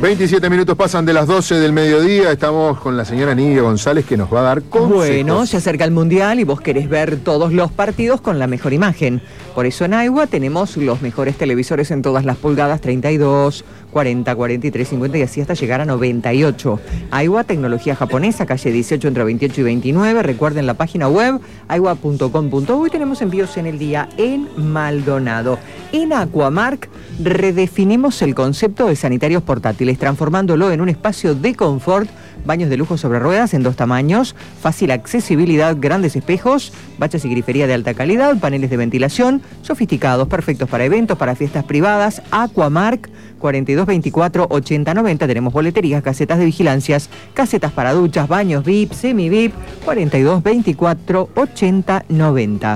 27 minutos pasan de las 12 del mediodía. Estamos con la señora Nidia González, que nos va a dar consejos. Bueno, se acerca el Mundial y vos querés ver todos los partidos con la mejor imagen. Por eso en Aiwa tenemos los mejores televisores en todas las pulgadas, 32, 40, 43, 50 y así hasta llegar a 98. Aiwa, tecnología japonesa, calle 18 entre 28 y 29. Recuerden la página web aiwa.com.uy. Tenemos envíos en el día en Maldonado. En Aquamark redefinimos el concepto de sanitarios portátiles, transformándolo en un espacio de confort, baños de lujo sobre ruedas en 2 tamaños, fácil accesibilidad, grandes espejos, baches y grifería de alta calidad, paneles de ventilación, sofisticados, perfectos para eventos, para fiestas privadas. Aquamark, 4224-8090, tenemos boleterías, casetas de vigilancias, casetas para duchas, baños VIP, semi-VIP, 4224-8090.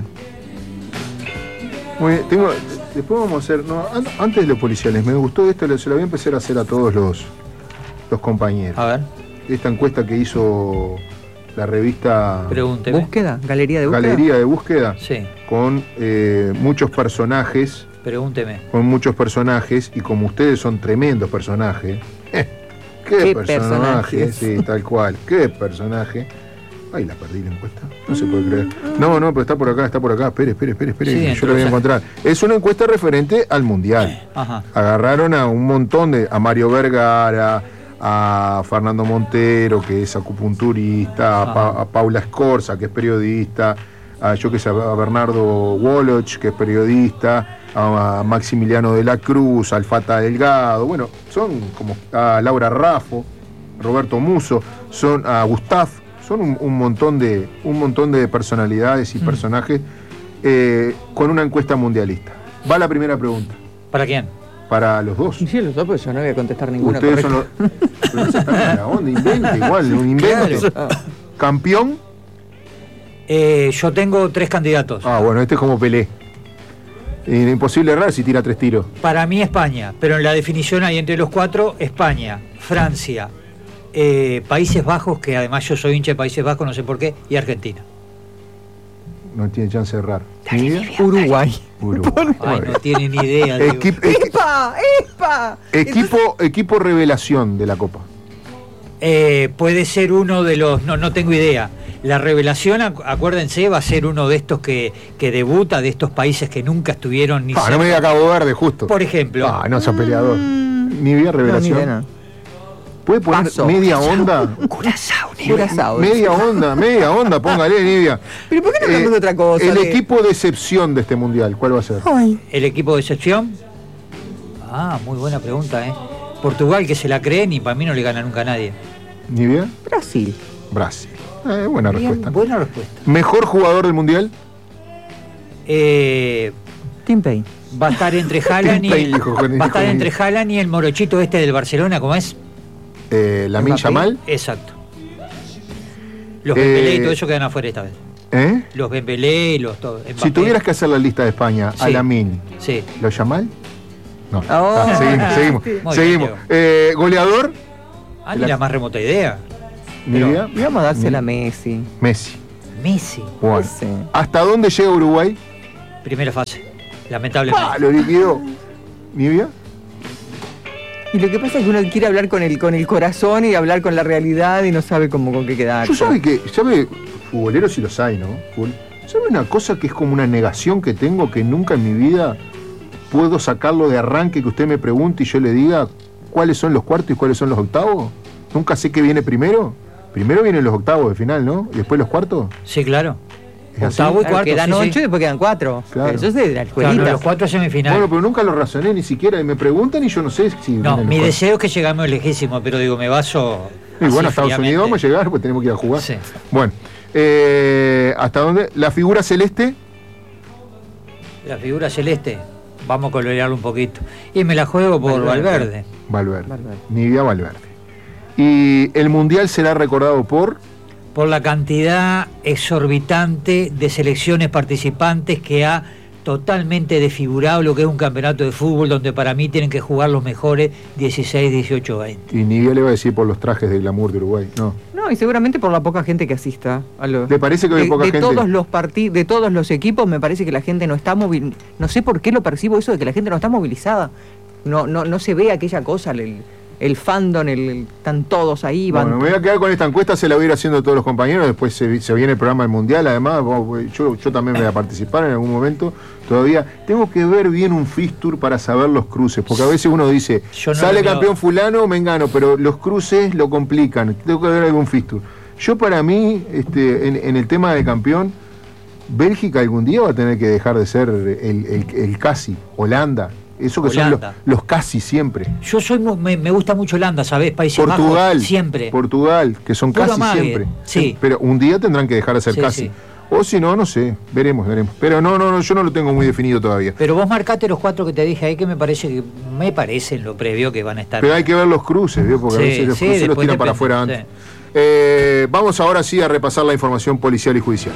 Muy bien, después vamos a hacer, antes de los policiales, me gustó esto, se lo voy a empezar a hacer a todos los compañeros. A ver. Esta encuesta que hizo la revista Pregúnteme. ¿Búsqueda? ¿Galería de búsqueda? Galería de Búsqueda, Sí. con muchos personajes. Pregúnteme. Con muchos personajes, y como ustedes son tremendos personajes, ¿qué personaje? Sí, tal cual, qué personaje. Ay, la perdí la encuesta, no se puede creer. No, pero está por acá, espere, Sí, yo lo voy a encontrar. Es una encuesta referente al Mundial. Ajá. Agarraron a un montón a Mario Vergara, a Fernando Montero, que es acupunturista, a Paula Scorza, que es periodista, a Bernardo Woloch, que es periodista, a Maximiliano de la Cruz, al Fata Delgado, bueno, son como a Laura Raffo, Roberto Musso, son a Gustav, son un montón de personalidades y personajes con una encuesta mundialista. Va la primera pregunta. ¿Para quién? Para los dos. Sí, los dos, pues yo no voy a contestar ninguna. Ustedes son los... Pero no se están en la onda, invente igual, un invento. Claro. ¿Campeón? Yo tengo 3 candidatos. Bueno, este es como Pelé. Imposible errar si tira 3 tiros. Para mí España, pero en la definición hay entre los 4 España, Francia, Países Bajos, que además yo soy hincha de Países Bajos, no sé por qué, y Argentina. No tiene chance de errar. Uruguay. Ay, no tiene ni idea. Digo. ¡Epa! Equipo revelación de la Copa. Puede ser uno de los... No tengo idea. La revelación, acuérdense, va a ser uno de estos que debuta, de estos países que nunca estuvieron ni cerca. No me diga Cabo Verde, justo. Por ejemplo. No sos peleador. Ni vía revelación. No. ¿Puede poner Paso. media onda? Curazao. Media onda, póngale, Nidia. ¿Pero por qué no hablamos de otra cosa? El equipo de excepción de este mundial, ¿cuál va a ser? ¿El equipo de excepción? Muy buena pregunta, Portugal, que se la creen y para mí no le gana nunca a nadie. ¿Nivea? Brasil. Buena Bien, respuesta. buena respuesta. ¿Mejor jugador del mundial? Tim Payne. Va a estar entre Haaland y Haaland y el morochito este del Barcelona, ¿cómo es? Lamine Yamal. Exacto. Los Dembélé y todo eso quedan afuera esta vez. Los Dembélé y los todos. Si tuvieras que hacer la lista de España, a Lamine, sí. ¿Lo Yamal? No. Muy Seguimos. bien, ¿Goleador? Ni la más remota idea. Nivea. Y vamos a dársela a Messi. Messi. Bueno. Messi. ¿Hasta dónde llega Uruguay? Primera fase, lamentablemente. Lo liquidó. ¿Nivea? Y lo que pasa es que uno quiere hablar con el corazón y hablar con la realidad y no sabe cómo con qué quedar. ¿Sabe? Futboleros sí los hay, ¿no? ¿Sabe una cosa que es como una negación que tengo, que nunca en mi vida puedo sacarlo de arranque, que usted me pregunte y yo le diga cuáles son los cuartos y cuáles son los octavos? Nunca sé qué viene primero. Primero vienen los octavos de final, ¿no? ¿Y después los cuartos? Sí, claro. ¿Es Octavo y cuarto. Quedan 8 y después quedan 4. Claro. Eso es de la escuelita. Claro, los 4 semifinales. Bueno, pero nunca lo razoné ni siquiera. Y me preguntan y yo no sé si... No, mi deseo es que llegamos lejísimo, pero digo, me baso... Y bueno, a Estados Unidos vamos a llegar, pues tenemos que ir a jugar. Sí. Bueno, ¿hasta dónde? ¿La figura celeste? La figura celeste, vamos a colorearlo un poquito. Y me la juego por Valverde. Valverde. Nivea Valverde. ¿Y el Mundial será recordado por...? Por la cantidad exorbitante de selecciones participantes que ha totalmente desfigurado lo que es un campeonato de fútbol, donde para mí tienen que jugar los mejores 16, 18, 20. Y Nivea le va a decir por los trajes de glamour de Uruguay, ¿no? No, y seguramente por la poca gente que asista a los... ¿Le parece que hay poca gente? De todos los equipos me parece que la gente no está no sé por qué lo percibo eso de que la gente no está movilizada. No se ve aquella cosa, el fandom, están todos ahí. Bueno, me voy a quedar con esta encuesta, se la voy a ir haciendo a todos los compañeros, después se viene el programa del Mundial, además yo también voy a participar en algún momento. Todavía tengo que ver bien un fixture para saber los cruces, porque a veces uno dice, sale campeón fulano, mengano, pero los cruces lo complican, tengo que ver algún fixture. Yo para mí, en el tema de campeón, Bélgica algún día va a tener que dejar de ser el casi, Holanda. Eso que Holanda. Son los casi siempre. Yo me gusta mucho Holanda, ¿sabés? Países Portugal, Bajos, siempre. Portugal, que son puro casi mague. Siempre. Sí. Pero un día tendrán que dejar de ser casi. Sí. O si no, no sé, veremos. Pero no, yo no lo tengo muy definido todavía. Pero vos marcate los 4 que te dije ahí, que me parece en lo previo que van a estar. Pero hay que ver los cruces, ¿vio? Porque a veces los cruces los tiran para afuera antes. Vamos ahora sí a repasar la información policial y judicial.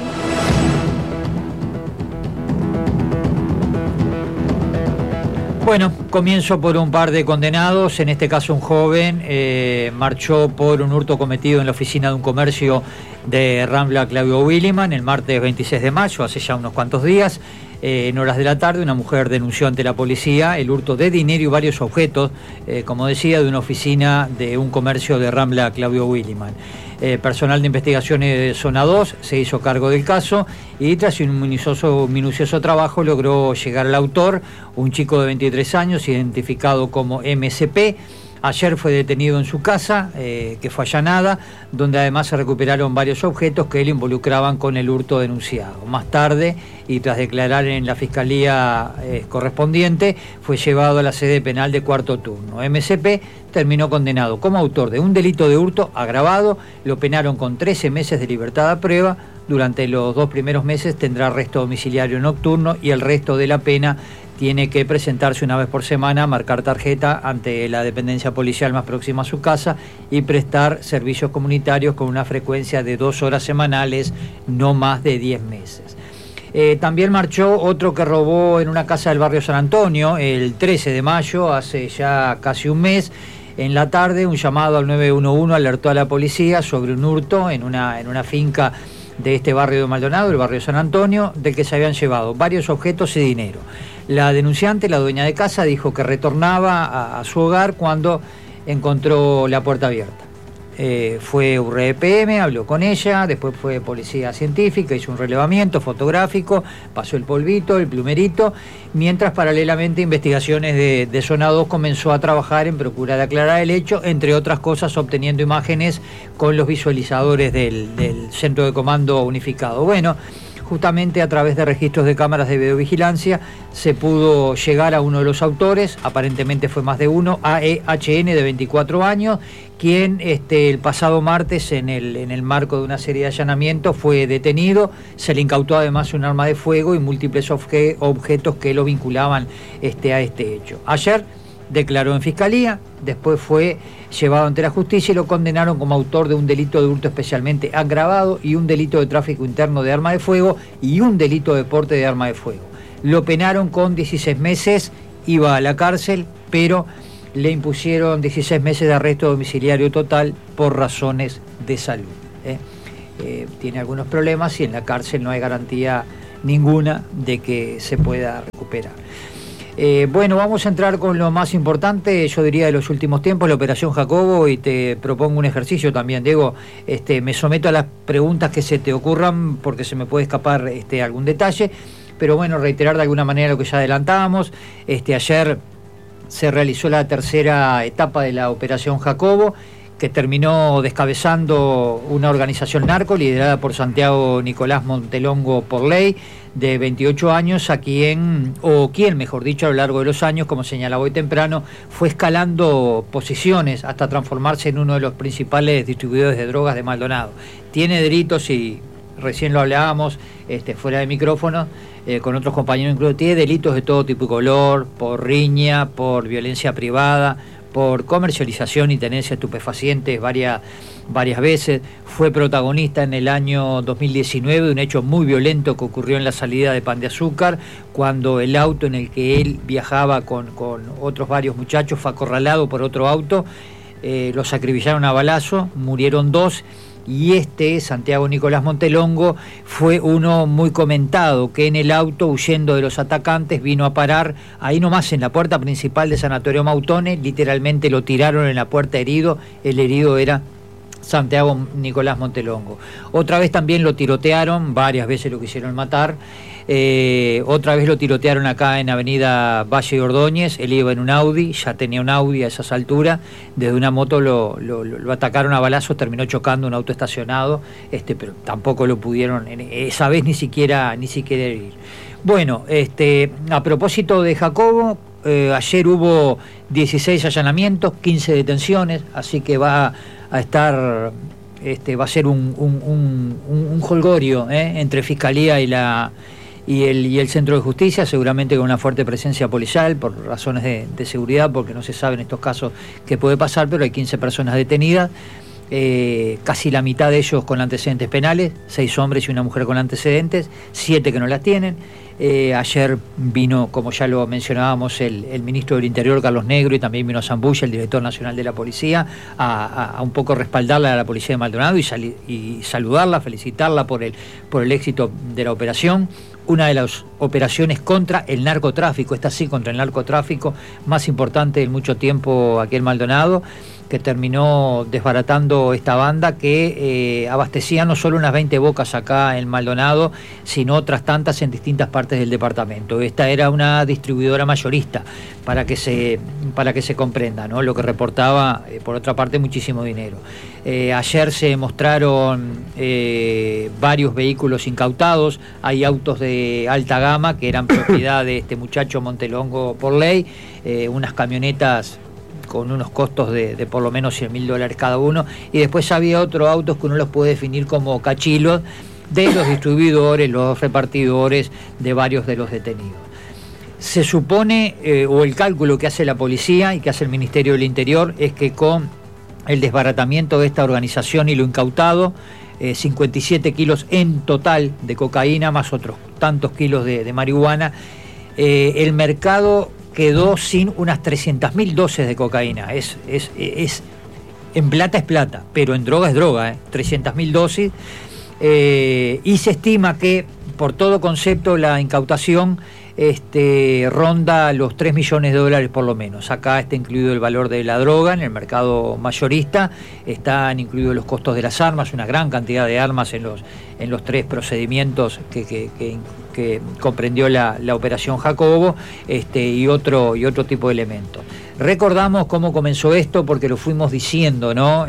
Bueno, comienzo por un par de condenados, en este caso un joven marchó por un hurto cometido en la oficina de un comercio de Rambla Claudio Williman el martes 26 de mayo, hace ya unos cuantos días. En horas de la tarde una mujer denunció ante la policía el hurto de dinero y varios objetos, como decía, de una oficina de un comercio de Rambla Claudio Williman. Personal de investigaciones de Zona 2 se hizo cargo del caso y tras un minucioso trabajo logró llegar al autor, un chico de 23 años identificado como MSP. Ayer fue detenido en su casa, que fue allanada, donde además se recuperaron varios objetos que le involucraban con el hurto denunciado. Más tarde, y tras declarar en la fiscalía correspondiente, fue llevado a la sede penal de cuarto turno. MSP terminó condenado como autor de un delito de hurto agravado, lo penaron con 13 meses de libertad a prueba. Durante los 2 primeros meses tendrá arresto domiciliario nocturno y el resto de la pena tiene que presentarse una vez por semana, marcar tarjeta ante la dependencia policial más próxima a su casa y prestar servicios comunitarios con una frecuencia de 2 horas semanales, no más de 10 meses. También marchó otro que robó en una casa del barrio San Antonio el 13 de mayo, hace ya casi un mes. En la tarde, un llamado al 911 alertó a la policía sobre un hurto en una finca de este barrio de Maldonado, el barrio San Antonio, del que se habían llevado varios objetos y dinero. La denunciante, la dueña de casa, dijo que retornaba a su hogar cuando encontró la puerta abierta. Fue URPM, habló con ella, después fue policía científica, hizo un relevamiento fotográfico, pasó el polvito, el plumerito, mientras paralelamente investigaciones de Zona 2 comenzó a trabajar en procurar aclarar el hecho, entre otras cosas obteniendo imágenes con los visualizadores del Centro de Comando Unificado. Bueno, justamente a través de registros de cámaras de videovigilancia se pudo llegar a uno de los autores, aparentemente fue más de uno, AEHN de 24 años, quien el pasado martes en el marco de una serie de allanamientos fue detenido, se le incautó además un arma de fuego y múltiples objetos que lo vinculaban a este hecho. Ayer declaró en fiscalía, después fue llevado ante la justicia y lo condenaron como autor de un delito de hurto especialmente agravado y un delito de tráfico interno de arma de fuego y un delito de porte de arma de fuego. Lo penaron con 16 meses, iba a la cárcel, pero le impusieron 16 meses de arresto domiciliario total por razones de salud. Tiene algunos problemas y en la cárcel no hay garantía ninguna de que se pueda recuperar. Bueno, vamos a entrar con lo más importante, yo diría, de los últimos tiempos, la Operación Jacobo, y te propongo un ejercicio también, Diego. Me someto a las preguntas que se te ocurran porque se me puede escapar algún detalle, pero bueno, reiterar de alguna manera lo que ya adelantábamos. Ayer se realizó la tercera etapa de la Operación Jacobo, que terminó descabezando una organización narco liderada por Santiago Nicolás Montelongo Porley, de 28 años, quien, mejor dicho, a lo largo de los años, como señalaba hoy temprano, fue escalando posiciones hasta transformarse en uno de los principales distribuidores de drogas de Maldonado. Tiene delitos, y recién lo hablábamos fuera de micrófono, con otros compañeros incluso, tiene delitos de todo tipo y color, por riña, por violencia privada, por comercialización y tenencia de estupefacientes varias veces. Fue protagonista en el año 2019 de un hecho muy violento que ocurrió en la salida de Pan de Azúcar, cuando el auto en el que él viajaba con otros varios muchachos fue acorralado por otro auto. Los acribillaron a balazo, murieron 2 y Santiago Nicolás Montelongo, fue uno muy comentado, que en el auto, huyendo de los atacantes, vino a parar ahí nomás en la puerta principal de Sanatorio Mautone, literalmente lo tiraron en la puerta herido, el herido era Santiago Nicolás Montelongo. Otra vez también lo tirotearon, varias veces lo quisieron matar. Otra vez lo tirotearon acá en Avenida Valle de Ordóñez. Él iba en un Audi, ya tenía un Audi a esas alturas. Desde una moto lo atacaron a balazos, terminó chocando un auto estacionado, pero tampoco lo pudieron esa vez ni siquiera herir. Bueno, a propósito de Jacobo, ayer hubo 16 allanamientos, 15 detenciones, así que va a estar, va a ser un jolgorio entre Fiscalía y el Centro de Justicia, seguramente con una fuerte presencia policial por razones de seguridad, porque no se sabe en estos casos qué puede pasar, pero hay 15 personas detenidas, casi la mitad de ellos con antecedentes penales, 6 hombres y una mujer con antecedentes, 7 que no las tienen. Ayer vino, como ya lo mencionábamos, el ministro del Interior, Carlos Negro, y también vino Zambulla, el director nacional de la policía, a un poco respaldarla a la policía de Maldonado y saludarla, felicitarla por el éxito de la operación. Una de las operaciones contra el narcotráfico, esta sí, contra el narcotráfico más importante en mucho tiempo aquí en Maldonado, que terminó desbaratando esta banda que abastecía no solo unas 20 bocas acá en Maldonado, sino otras tantas en distintas partes del departamento. Esta era una distribuidora mayorista, para que se comprenda, ¿no? Lo que reportaba, por otra parte, muchísimo dinero. Ayer se mostraron varios vehículos incautados, hay autos de alta gama que eran propiedad de este muchacho Montelongo por ley, unas camionetas con unos costos de por lo menos $100.000 cada uno, y después había otros autos que uno los puede definir como cachilos de los distribuidores, los repartidores de varios de los detenidos. Se supone, o el cálculo que hace la policía y que hace el Ministerio del Interior, es que con el desbaratamiento de esta organización y lo incautado, 57 kilos en total de cocaína, más otros tantos kilos de marihuana, el mercado quedó sin unas 300.000 dosis de cocaína. En plata es plata, pero en droga es droga, 300.000 dosis. Y se estima que, por todo concepto, la incautación ronda los $3 millones por lo menos. Acá está incluido el valor de la droga en el mercado mayorista, están incluidos los costos de las armas, una gran cantidad de armas en los 3 procedimientos que comprendió la operación Jacobo, y otro tipo de elementos. Recordamos cómo comenzó esto, porque lo fuimos diciendo, ¿no?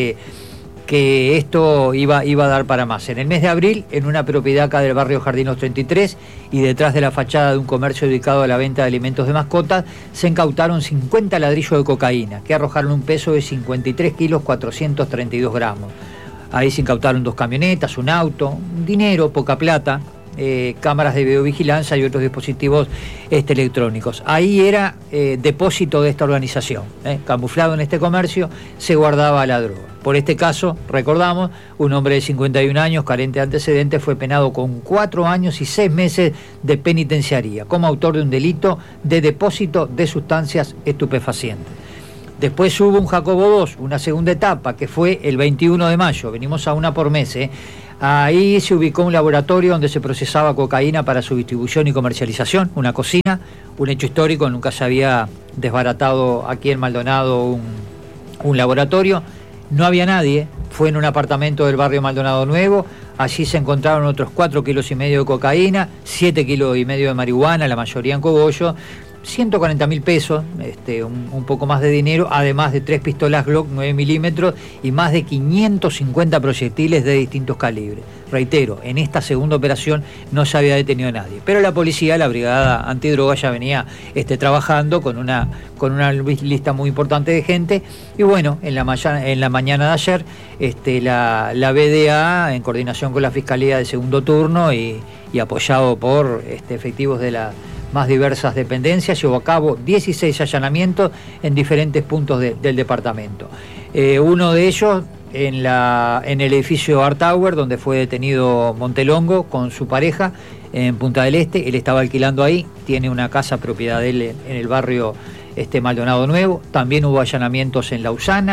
Que esto iba a dar para más. En el mes de abril, en una propiedad acá del barrio Jardín Los 33 y detrás de la fachada de un comercio dedicado a la venta de alimentos de mascotas, se incautaron 50 ladrillos de cocaína, que arrojaron un peso de 53 kilos 432 gramos. Ahí se incautaron 2 camionetas, un auto, dinero, poca plata, cámaras de videovigilancia y otros dispositivos electrónicos. Ahí era depósito de esta organización, camuflado en este comercio, se guardaba la droga. Por este caso, recordamos, un hombre de 51 años, carente de antecedentes, fue penado con 4 años y 6 meses de penitenciaría, como autor de un delito de depósito de sustancias estupefacientes. Después hubo un Jacobo II, una segunda etapa, que fue el 21 de mayo, venimos a una por mes, Ahí se ubicó un laboratorio donde se procesaba cocaína para su distribución y comercialización, una cocina, un hecho histórico, nunca se había desbaratado aquí en Maldonado un laboratorio, no había nadie, fue en un apartamento del barrio Maldonado Nuevo, allí se encontraron otros 4,5 kilos de cocaína, 7,5 kilos de marihuana, la mayoría en cogollo, 140.000 pesos, un poco más de dinero, además de 3 pistolas Glock 9 milímetros y más de 550 proyectiles de distintos calibres. Reitero, en esta segunda operación no se había detenido a nadie, pero la policía, la brigada antidroga, ya venía trabajando con una lista muy importante de gente, y bueno, en la mañana de ayer, la BDA, en coordinación con la Fiscalía de Segundo Turno y apoyado por efectivos de la más diversas dependencias, llevó a cabo 16 allanamientos en diferentes puntos del departamento. Uno de ellos en el edificio Art Tower, donde fue detenido Montelongo con su pareja en Punta del Este. Él estaba alquilando ahí, tiene una casa propiedad de él en el barrio Maldonado Nuevo. También hubo allanamientos en Lausana,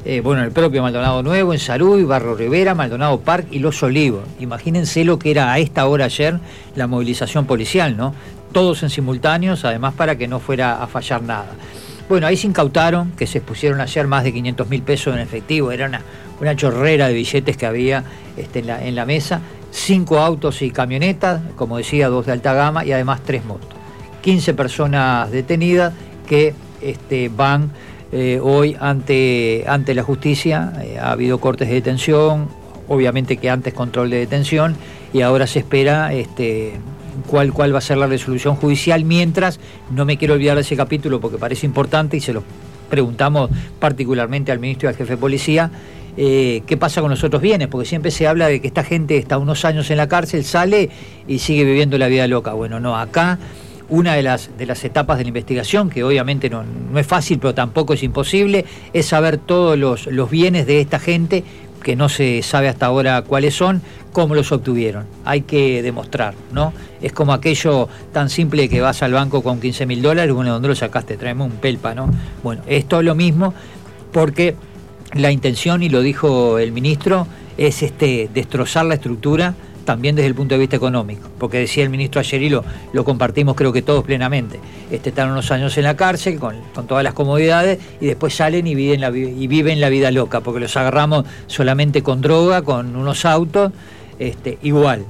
bueno, el propio Maldonado Nuevo, en Salud, Barrio Rivera, Maldonado Park y Los Olivos. Imagínense lo que era a esta hora ayer la movilización policial, ¿no? Todos en simultáneos, además para que no fuera a fallar nada. Bueno, ahí se incautaron, que se expusieron ayer más de 500.000 pesos en efectivo, era una chorrera de billetes que había en la mesa, 5 autos y camionetas, como decía, 2 de alta gama y además 3 motos. 15 personas detenidas que van hoy ante la justicia. Ha habido cortes de detención, obviamente que antes control de detención, y ahora se espera cuál va a ser la resolución judicial. Mientras, no me quiero olvidar de ese capítulo porque parece importante y se lo preguntamos particularmente al ministro y al jefe de policía, qué pasa con los otros bienes, porque siempre se habla de que esta gente está unos años en la cárcel, sale y sigue viviendo la vida loca. Bueno, no, acá una de las etapas de la investigación, que obviamente no es fácil, pero tampoco es imposible, es saber todos los bienes de esta gente, que no se sabe hasta ahora cuáles son, cómo los obtuvieron. Hay que demostrar, ¿no? Es como aquello tan simple que vas al banco con $15.000, bueno, ¿dónde lo sacaste? Tráeme un pelpa, ¿no? Bueno, esto es lo mismo, porque la intención, y lo dijo el ministro, es destrozar la estructura también desde el punto de vista económico, porque decía el ministro ayer y lo compartimos creo que todos plenamente, están unos años en la cárcel con todas las comodidades y después salen y viven la vida loca, porque los agarramos solamente con droga, con unos autos, igual.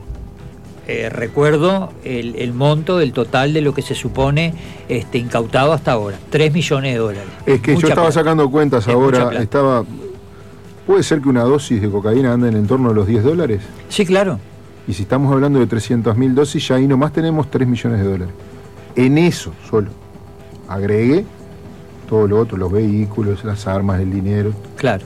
Recuerdo el monto del total de lo que se supone incautado hasta ahora, $3 millones. Es que yo estaba sacando cuentas ahora, ¿puede ser que una dosis de cocaína ande en torno a los $10? Sí, claro. Y si estamos hablando de 300.000 dosis, ya ahí nomás tenemos $3 millones. En eso solo. Agregue todo lo otro, los vehículos, las armas, el dinero. Claro.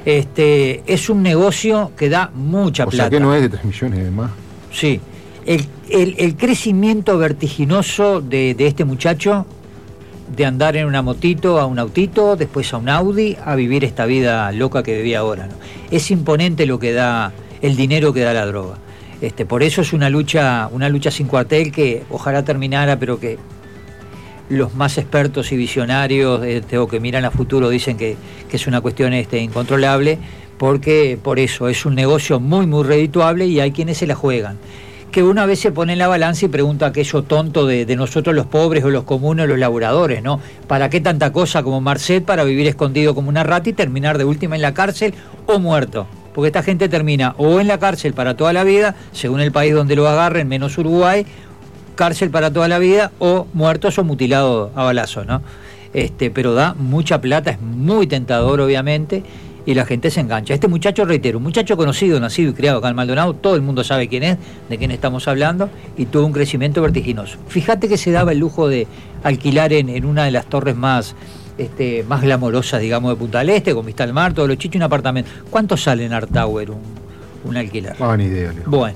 Es un negocio que da mucha plata. O sea que no es de 3 millones además. Sí. El crecimiento vertiginoso de este muchacho, de andar en una motito a un autito, después a un Audi, a vivir esta vida loca que vivía ahora, ¿no? Es imponente lo que da, el dinero que da la droga. Por eso es una lucha sin cuartel que ojalá terminara, pero que los más expertos y visionarios o que miran a futuro dicen que es una cuestión incontrolable, porque por eso es un negocio muy, muy redituable y hay quienes se la juegan. Que una vez se pone en la balanza y pregunta aquello tonto de nosotros los pobres o los comunes o los laburadores, ¿no? ¿Para qué tanta cosa como Marcet para vivir escondido como una rata y terminar de última en la cárcel o muerto? Porque esta gente termina o en la cárcel para toda la vida, según el país donde lo agarren, menos Uruguay, cárcel para toda la vida, o muertos o mutilados a balazo, ¿no? Pero da mucha plata, es muy tentador obviamente, y la gente se engancha. Este muchacho, reitero, un muchacho conocido, nacido y criado acá en Maldonado, todo el mundo sabe quién es, de quién estamos hablando, y tuvo un crecimiento vertiginoso. Fíjate que se daba el lujo de alquilar en una de las torres más glamorosas, digamos, de Punta del Este, con vista al mar, todos los chichos, un apartamento. ¿Cuánto sale en Art Tower un alquiler? Ni idea, Leo. Bueno.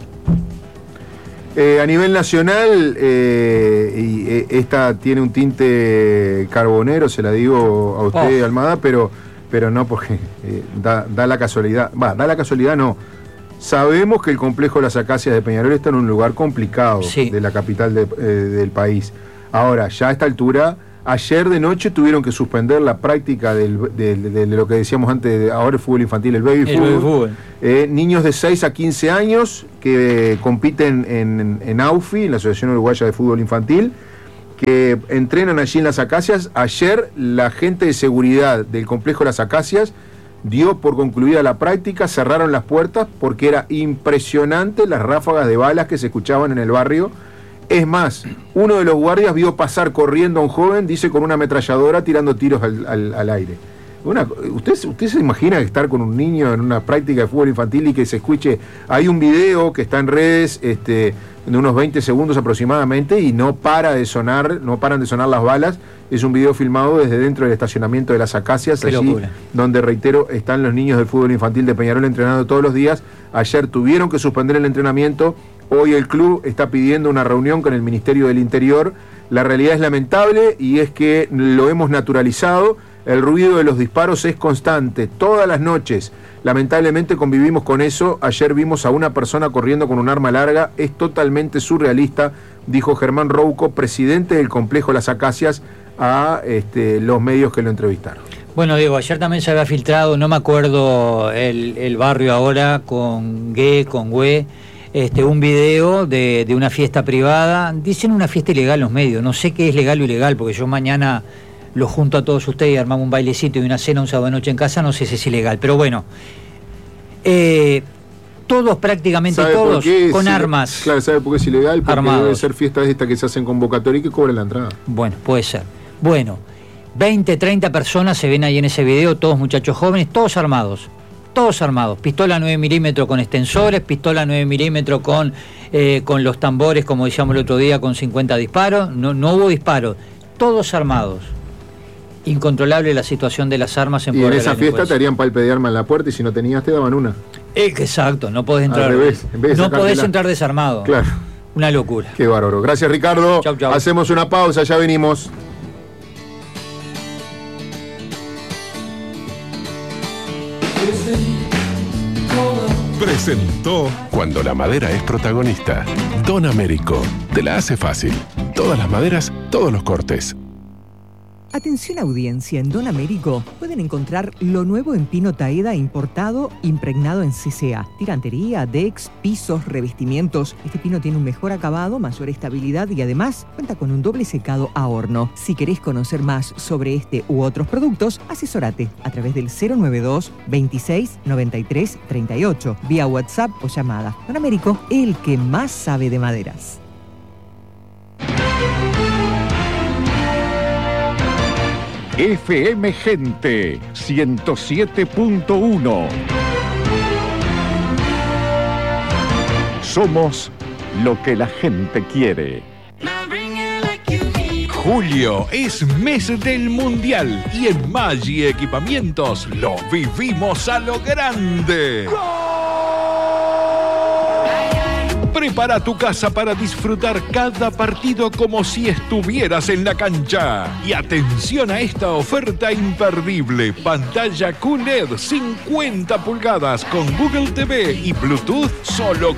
A nivel nacional, y esta tiene un tinte carbonero, se la digo a usted, Almada, pero no porque da la casualidad. Da la casualidad, no. Sabemos que el complejo Las Acacias de Peñarol está en un lugar complicado, sí, de la capital del país. Ahora, ya a esta altura, ayer de noche tuvieron que suspender la práctica de lo que decíamos antes, ahora el fútbol infantil, el baby fútbol. Niños de 6 a 15 años que compiten en AUFI, en la Asociación Uruguaya de Fútbol Infantil, que entrenan allí en Las Acacias. Ayer la gente de seguridad del complejo Las Acacias dio por concluida la práctica, cerraron las puertas porque era impresionante las ráfagas de balas que se escuchaban en el barrio. Es más, uno de los guardias vio pasar corriendo a un joven, dice, con una ametralladora tirando tiros al aire. ¿Usted se imagina estar con un niño en una práctica de fútbol infantil y que se escuche? Hay un video que está en redes de unos 20 segundos aproximadamente y no paran de sonar las balas. Es un video filmado desde dentro del estacionamiento de Las Acacias, allí locura, donde, reitero, están los niños del fútbol infantil de Peñarol entrenando todos los días. Ayer tuvieron que suspender el entrenamiento. Hoy el club está pidiendo una reunión con el Ministerio del Interior. La realidad es lamentable y es que lo hemos naturalizado. El ruido de los disparos es constante, todas las noches. Lamentablemente convivimos con eso. Ayer vimos a una persona corriendo con un arma larga. Es totalmente surrealista, dijo Germán Rouco, presidente del complejo Las Acacias, a los medios que lo entrevistaron. Bueno, Diego, ayer también se había filtrado, no me acuerdo el barrio ahora, con Güe, un video de una fiesta privada. Dicen una fiesta ilegal en los medios, no sé qué es legal o ilegal, porque yo mañana los junto a todos ustedes y armamos un bailecito y una cena un sábado de noche en casa, no sé si es ilegal, pero bueno. Todos, prácticamente todos, con armas. Claro, ¿sabe por qué es ilegal? Porque armados. debe ser fiestas estas que se hacen convocatoria y que cobran la entrada. Bueno, puede ser. Bueno, 20, 30 personas se ven ahí en ese video, todos muchachos jóvenes, todos armados. Pistola 9 milímetros con extensores, pistola 9 milímetros con los tambores, como decíamos el otro día, con 50 disparos. No hubo disparos, todos armados. Incontrolable la situación de las armas en Y en esa fiesta te harían palpe de arma en la puerta y si no tenías te daban una. Exacto, no podés entrar. Al revés, no podés entrar desarmado. Claro. Una locura. Qué bárbaro. Gracias, Ricardo. Chau, chau. Hacemos una pausa, ya venimos. Presentó Cuando la madera es protagonista. Don Américo. Te la hace fácil. Todas las maderas, todos los cortes. Atención audiencia, en Don Américo pueden encontrar lo nuevo en pino Taeda importado, impregnado en CCA. Tirantería, decks, pisos, revestimientos. Este pino tiene un mejor acabado, mayor estabilidad y además cuenta con un doble secado a horno. Si querés conocer más sobre este u otros productos, asesorate a través del 092 26 93 38, vía WhatsApp o llamada. Don Américo, el que más sabe de maderas. FM Gente 107.1. Somos lo que la gente quiere. Julio es mes del Mundial y en Maggi Equipamientos lo vivimos a lo grande. Prepara tu casa para disfrutar cada partido como si estuvieras en la cancha. Y atención a esta oferta imperdible. Pantalla QLED 50 pulgadas con Google TV y Bluetooth, solo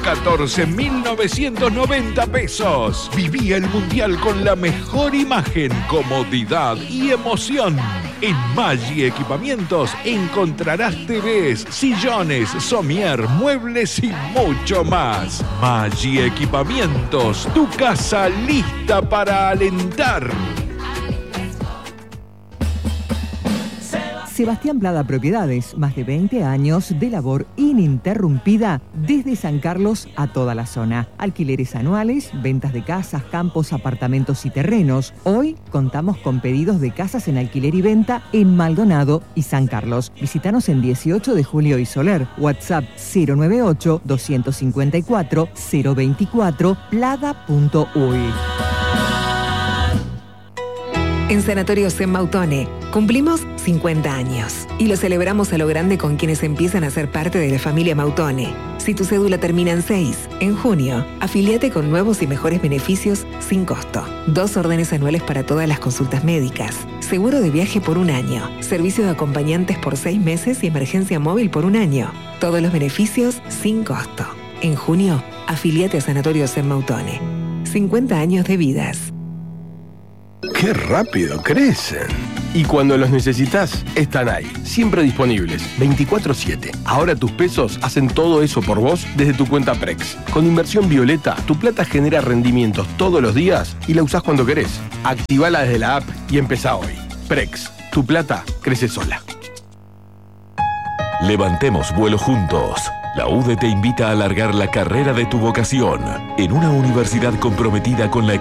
14.990 pesos. Viví el Mundial con la mejor imagen, comodidad y emoción. En Maggi Equipamientos encontrarás TVs, sillones, somier, muebles y mucho más. Maggi Equipamientos, tu casa lista para alentar. Sebastián Plada Propiedades, más de 20 años de labor ininterrumpida desde San Carlos a toda la zona. Alquileres anuales, ventas de casas, campos, apartamentos y terrenos. Hoy contamos con pedidos de casas en alquiler y venta en Maldonado y San Carlos. Visítanos en 18 de Julio y Soler. WhatsApp 098 254 024 plada.uy. En Sanatorio Zen Mautone cumplimos 50 años y lo celebramos a lo grande con quienes empiezan a ser parte de la familia Mautone. Si tu cédula termina en 6, en junio, afíliate con nuevos y mejores beneficios sin costo. 2 órdenes anuales para todas las consultas médicas, seguro de viaje por 1 año, servicio de acompañantes por 6 meses y emergencia móvil por 1 año. Todos los beneficios sin costo. En junio, afíliate a Sanatorio Zen Mautone. 50 años de vidas. ¡Qué rápido crecen! Y cuando los necesitas, están ahí, siempre disponibles, 24/7. Ahora tus pesos hacen todo eso por vos desde tu cuenta Prex. Con Inversión Violeta, tu plata genera rendimientos todos los días y la usás cuando querés. Activala desde la app y empezá hoy. Prex, tu plata crece sola. Levantemos vuelo juntos. La UDE te invita a alargar la carrera de tu vocación en una universidad comprometida con la